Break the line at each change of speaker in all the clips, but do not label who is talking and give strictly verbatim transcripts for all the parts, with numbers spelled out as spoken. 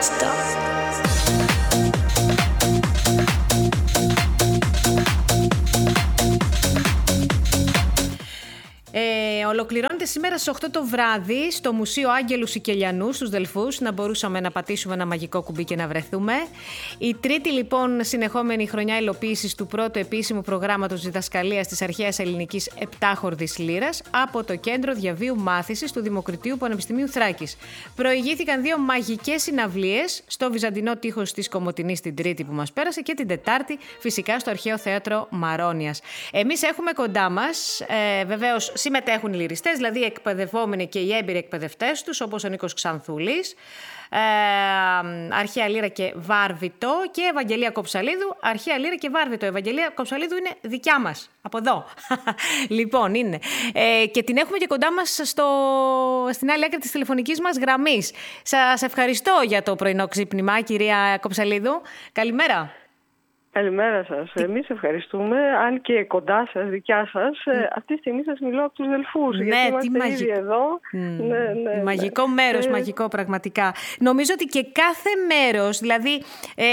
Stop. Ε, ολοκληρώνεται σήμερα στις οκτώ το βράδυ στο Μουσείο Άγγελου Σικελιανού στους Δελφούς. Να μπορούσαμε να πατήσουμε ένα μαγικό κουμπί και να βρεθούμε. Η τρίτη λοιπόν συνεχόμενη χρονιά υλοποίησης του πρώτου επίσημου προγράμματος διδασκαλίας της αρχαίας ελληνικής επτάχορδης λύρας από το Κέντρο Διαβίου Μάθησης του Δημοκριτείου Πανεπιστημίου Θράκης. Προηγήθηκαν δύο μαγικές συναυλίες στο Βυζαντινό Τείχος της Κομοτηνής την Τρίτη που μας πέρασε και την Τετάρτη φυσικά στο Αρχαίο Θέατρο Μαρόνιας. Εμείς έχουμε κοντά μας ε, βεβαίως συμμετέχουν οι λυριστές, δηλαδή οι εκπαιδευόμενοι και οι έμπειροι εκπαιδευτές τους, όπως ο Νίκος Ξανθούλης, ε, αρχαία λύρα και βάρβητο, και Ευαγγελία Κοψαλίδου, αρχαία λύρα και βάρβητο. Ευαγγελία Κοψαλίδου είναι δικιά μας, από εδώ. Λοιπόν, είναι. Ε, και την έχουμε και κοντά μας στο, στην άλλη άκρη της τηλεφωνικής μας γραμμής. Σας ευχαριστώ για το πρωινό ξύπνημα, κυρία Κοψαλίδου. Καλημέρα.
Καλημέρα σας. Εμείς ευχαριστούμε. Αν και κοντά σας, δικιά σας, mm. αυτή τη στιγμή σας μιλώ από τους Δελφούς.
Ναι,
γιατί
τι
είμαστε
μαγι...
ήδη εδώ. Mm. Ναι, ναι,
μαγικό
ναι.
μέρος,
ε...
μαγικό πραγματικά. Νομίζω ότι και κάθε μέρος, δηλαδή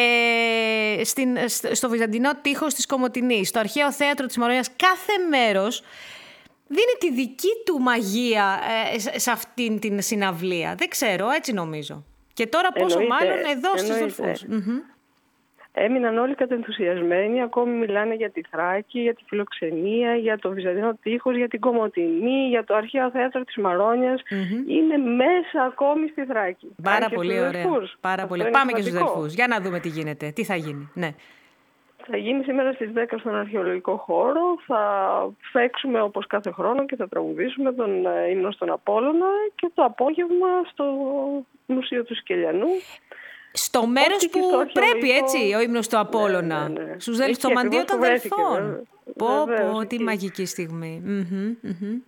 ε, στην, στο Βυζαντινό Τείχος της Κομοτηνής, στο Αρχαίο Θέατρο της Μαρόνιας, κάθε μέρος δίνει τη δική του μαγεία ε, σε αυτήν την συναυλία. Δεν ξέρω, έτσι νομίζω. Και τώρα πόσο
εννοείται,
μάλλον εδώ στους Δελφούς.
Mm-hmm. Έμειναν όλοι κατενθουσιασμένοι, ακόμη μιλάνε για τη Θράκη, για τη φιλοξενία, για το Βυζαντινό Τείχος, για την Κομοτηνή, για το Αρχαίο Θέατρο της Μαρόνιας. Mm-hmm. Είναι μέσα ακόμη στη Θράκη.
Πάρα πολύ ωραία. Πάρα πολύ. Πάμε σημαντικό. Και στους Δελφούς. Για να δούμε τι γίνεται. Τι θα γίνει. Ναι.
Θα γίνει σήμερα στις δέκα στον αρχαιολογικό χώρο. Θα παίξουμε όπως κάθε χρόνο και θα τραγουδήσουμε τον ύμνο στον Απόλλωνα και το απόγευμα στο Μουσείο του Σικελιανού.
Στο μέρος που πρέπει, έτσι, ο ύμνος του Απόλλωνα. Ναι, ναι, ναι. Στους Δελφούς, στο μαντίο των Δελφών. Πω, πω, τι μαγική στιγμή. Mm-hmm, mm-hmm.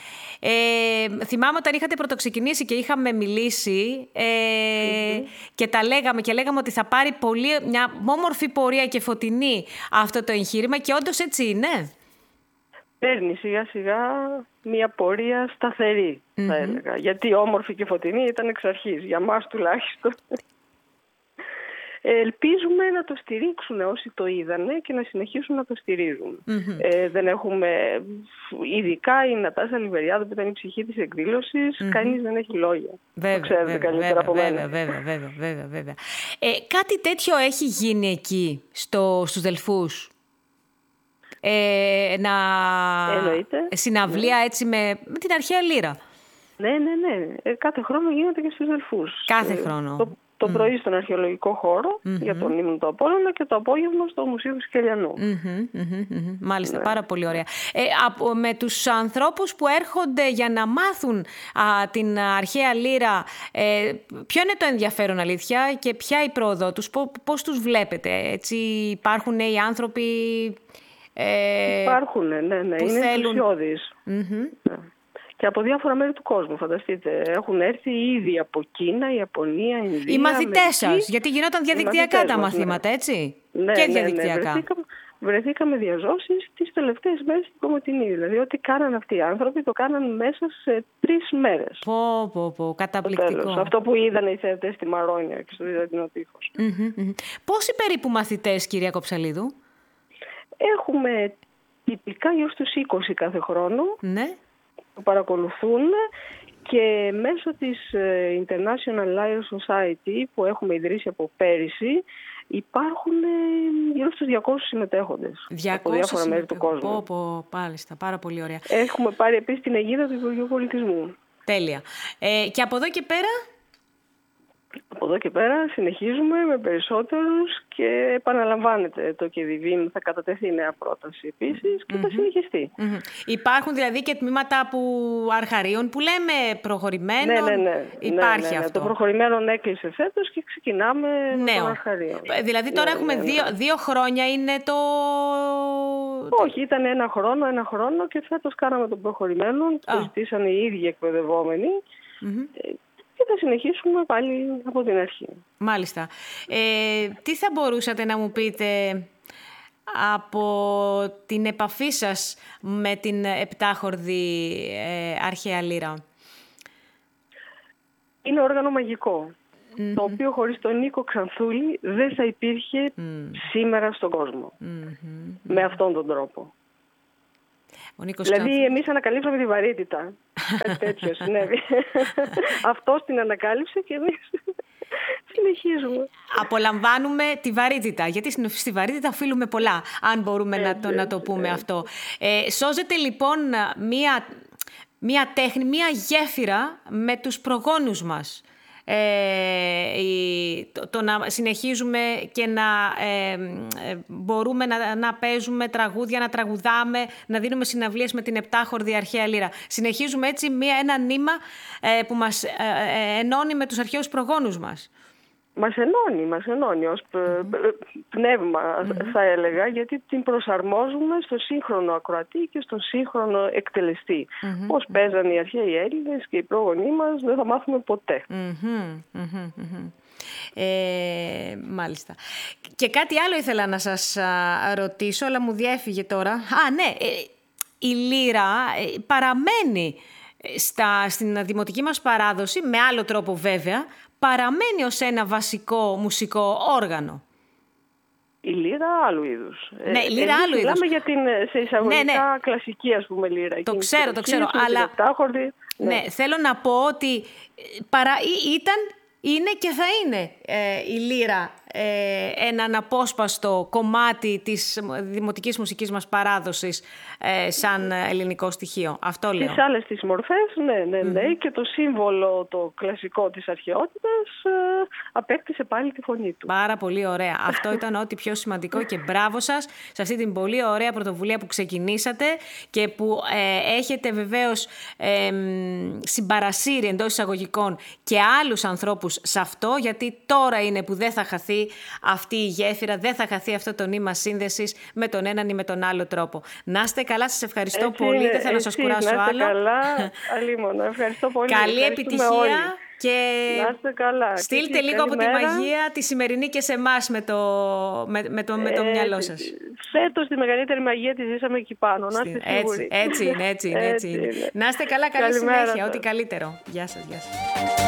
Ε, θυμάμαι όταν είχατε πρωτοξεκινήσει και είχαμε μιλήσει ε, mm-hmm. και τα λέγαμε και λέγαμε ότι θα πάρει πολύ, μια όμορφη πορεία και φωτεινή αυτό το εγχείρημα, και όντως έτσι είναι.
Παίρνει σιγά σιγά μια πορεία σταθερή, mm-hmm. θα έλεγα. Γιατί όμορφη και φωτεινή ήταν εξ αρχής, για μας τουλάχιστον. Ελπίζουμε να το στηρίξουν όσοι το είδανε και να συνεχίσουν να το στηρίζουν. Mm-hmm. Ε, δεν έχουμε, ειδικά η Νατάσα Λιβεριάδου που ήταν η ψυχή της εκδήλωσης, mm-hmm. κανείς δεν έχει λόγια.
Βέβαια,
το ξέρετε
βέβαια,
καλύτερα
βέβαια,
από μένα.
Βέβαια, βέβαια, βέβαια, βέβαια. Ε, κάτι τέτοιο έχει γίνει εκεί, στο, στους Δελφούς. Ε, να...
Εννοείται.
Συναυλία ναι. έτσι με, με την αρχαία λύρα.
Ναι, ναι, ναι. Ε, κάθε χρόνο γίνεται και στους Δελφούς.
Κάθε χρόνο.
Ε, το... Το mm. πρωί στον αρχαιολογικό χώρο mm-hmm. για τον ύμνο του Απόλλωνα και το απόγευμα στο Μουσείο του Σικελιανού.
Mm-hmm, mm-hmm, mm-hmm. Μάλιστα, ναι. Πάρα πολύ ωραία. Ε, από, με τους ανθρώπους που έρχονται για να μάθουν α, την αρχαία λύρα, ε, ποιο είναι το ενδιαφέρον αλήθεια και ποια η πρόοδο τους, πώς, πώς τους βλέπετε, έτσι, υπάρχουν νέοι άνθρωποι
ε, υπάρχουν, ναι, ναι, είναι ενθουσιώδεις.
Mm-hmm.
Ναι. Και από διάφορα μέρη του κόσμου, φανταστείτε. Έχουν έρθει ήδη από Κίνα, Ιαπωνία, Ινδία.
Οι μαθητές σας, γιατί γινόταν διαδικτυακά τα μαθήματα, ναι. έτσι.
Ναι,
και
ναι,
διαδικτυακά.
Ναι, βρεθήκαμε, βρεθήκαμε διαζώσεις τις τελευταίες μέρες στην Κομοτηνή. Δηλαδή, ό,τι κάναν αυτοί οι άνθρωποι, το κάναν μέσα σε τρεις μέρες.
Πω, πω, πω, καταπληκτικό.
Αυτό που είδαν οι θεατές στη Μαρόνια και στο Βυζαντινό Τείχος.
Mm-hmm, mm-hmm. Πόσοι περίπου μαθητές, κυρία Κοψαλίδου?
Έχουμε τυπικά γύρω στους είκοσι κάθε χρόνο.
Ναι.
Που παρακολουθούν, και μέσω της International Lyre Society που έχουμε ιδρύσει από πέρυσι υπάρχουν γύρω στους διακόσιους συμμετέχοντες διακόσιοι από διάφορα μέρη του κόσμου.
Πω, πω, πάλιστα, πάρα πολύ ωραία.
Έχουμε πάρει επίσης την αιγίδα του Υπουργείου Πολιτισμού.
Τέλεια. Ε, και από εδώ και πέρα?
Από εδώ και πέρα συνεχίζουμε με περισσότερους και επαναλαμβάνεται το ΚΕΔΙΒΙΜ, θα κατατεθεί νέα πρόταση επίσης και mm-hmm. θα συνεχιστεί.
Mm-hmm. Υπάρχουν δηλαδή και τμήματα που αρχαρίων που λέμε προχωρημένων.
Ναι, ναι, ναι.
Υπάρχει
ναι, ναι, ναι.
αυτό.
Το προχωρημένον έκλεισε φέτος και ξεκινάμε
Νέο.
με τον αρχαρίων.
Δηλαδή τώρα ναι, έχουμε ναι, ναι. Δύο, δύο χρόνια είναι το...
Όχι, ήταν ένα χρόνο, ένα χρόνο και φέτος κάναμε τον προχωρημένο, oh. το ζητήσαν οι ίδιοι εκπαιδευόμενοι. Mm-hmm. Και θα συνεχίσουμε πάλι από την αρχή.
Μάλιστα. Ε, τι θα μπορούσατε να μου πείτε από την επαφή σας με την επτάχορδη ε, αρχαία λύρα?
Είναι όργανο μαγικό. mm-hmm. το οποίο χωρίς τον Νίκο Ξανθούλη δεν θα υπήρχε mm. σήμερα στον κόσμο. Mm-hmm. Με αυτόν τον τρόπο.
Ο Νίκος
δηλαδή
Ξανθούλη...
εμείς ανακαλύψαμε τη βαρύτητα. Κάτι τέτοιο συνέβη. Αυτός την ανακάλυψε και εμείς συνεχίζουμε.
Απολαμβάνουμε τη βαρύτητα, γιατί στη βαρύτητα οφείλουμε πολλά, αν μπορούμε έτσι, να, το, να το πούμε έτσι. αυτό. Ε, σώζεται λοιπόν μία, μία τέχνη, μία γέφυρα με τους προγόνους μας. Ε, το, το να συνεχίζουμε και να ε, ε, μπορούμε να, να παίζουμε τραγούδια, να τραγουδάμε, να δίνουμε συναυλίες με την επτάχορδη αρχαία λύρα. Συνεχίζουμε έτσι μία, ένα νήμα ε, που μας ε, ε, ενώνει με τους αρχαίους προγόνους μας.
Μας ενώνει, μας ενώνει ως πνεύμα mm-hmm. θα έλεγα, γιατί την προσαρμόζουμε στο σύγχρονο ακροατή και στο σύγχρονο εκτελεστή. Mm-hmm. Πώς παίζαν οι αρχαίοι Έλληνες και οι πρόγονοί μας δεν θα μάθουμε ποτέ.
Mm-hmm. Mm-hmm. Ε, μάλιστα. Και κάτι άλλο ήθελα να σας α, ρωτήσω, αλλά μου διέφυγε τώρα. Α, ναι, ε, η λύρα ε, παραμένει στα, στην δημοτική μας παράδοση, με άλλο τρόπο βέβαια, παραμένει ως ένα βασικό μουσικό όργανο.
Η λύρα άλλου είδους.
Ναι, η λύρα άλλου είδους.
Μιλάμε για την σε εισαγωγικά ναι, ναι. κλασική, ας πούμε, λύρα.
Το ξέρω, το ξέρω. Αλλά
ναι.
ναι, θέλω να πω ότι παρά, ήταν, είναι και θα είναι ε, η λύρα ε, ένα αναπόσπαστο κομμάτι της δημοτικής μουσικής μας παράδοσης ε, σαν ελληνικό στοιχείο. Αυτό λέω.
Τις άλλες τις μορφές, ναι, ναι, ναι. Mm-hmm. Και το σύμβολο, το κλασικό της αρχαιότητας ε, απέκτησε πάλι τη φωνή του.
Πάρα πολύ ωραία. Αυτό ήταν ό,τι πιο σημαντικό και μπράβο σας σε αυτή την πολύ ωραία πρωτοβουλία που ξεκινήσατε και που ε, έχετε βεβαίως ε, συμπαρασύρει εντός εισαγωγικών και άλλους ανθρώπους σε αυτό, γιατί τώρα είναι που δεν θα χαθεί αυτή η γέφυρα, δεν θα χαθεί αυτό το νήμα σύνδεσης με τον έναν ή με τον άλλο τρόπο. Να είστε καλά, σας ευχαριστώ
έτσι
πολύ,
είναι,
δεν θέλω να σας κουράσω άλλο.
Να είστε καλά, αλίμονο, ευχαριστώ πολύ.
Καλή επιτυχία όλοι. Και
να είστε καλά.
Στείλτε λίγο από τη μαγεία τη σημερινή και σε εμάς με το, με, με το, με το ε, μυαλό σας.
Φέτος τη μεγαλύτερη μαγεία τη ζήσαμε εκεί πάνω, να είστε σίγουροι.
Έτσι, έτσι είναι, έτσι είναι. Έτσι είναι. Να είστε καλά, καλή
Καλημέρα
συνέχεια,
σας.
ό,τι καλύτερο. Γεια σας, γεια σας.